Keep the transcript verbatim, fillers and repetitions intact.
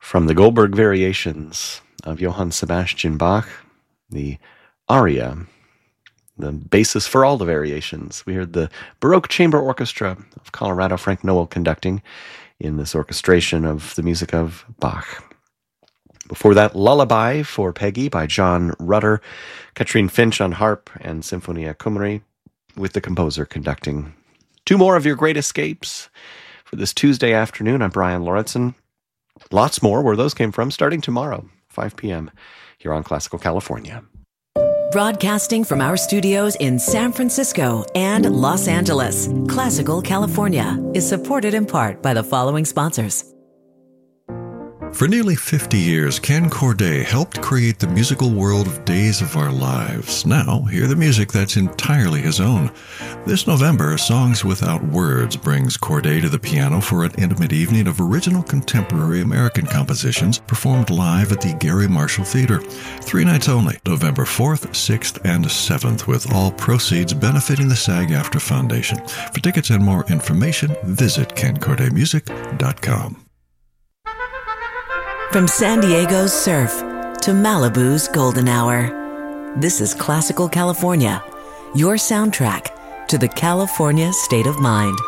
From the Goldberg Variations of Johann Sebastian Bach, the aria, the basis for all the variations. We heard the Baroque Chamber Orchestra of Colorado, Frank Noel conducting in this orchestration of the music of Bach. Before that, Lullaby for Peggy by John Rutter, Katrine Finch on harp, and Sinfonia Cumri with the composer conducting. Two more of your great escapes for this Tuesday afternoon. I'm Brian Lauritsen. Lots more where those came from starting tomorrow, five p.m. here on Classical California. Broadcasting from our studios in San Francisco and Los Angeles, Classical California is supported in part by the following sponsors. For nearly fifty years, Ken Corday helped create the musical world of Days of Our Lives. Now, hear the music that's entirely his own. This November, Songs Without Words brings Corday to the piano for an intimate evening of original contemporary American compositions performed live at the Gary Marshall Theater. Three nights only, November fourth, sixth, and seventh, with all proceeds benefiting the SAG-AFTRA Foundation. For tickets and more information, visit ken corday music dot com. From San Diego's surf to Malibu's golden hour, this is Classical California, your soundtrack to the California state of mind.